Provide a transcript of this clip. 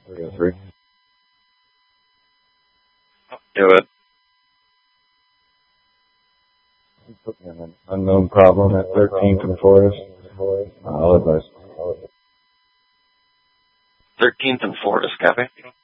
303. Do it. Put me on an unknown problem at 13th and Forest. I'll advise. 13th and Forest, copy.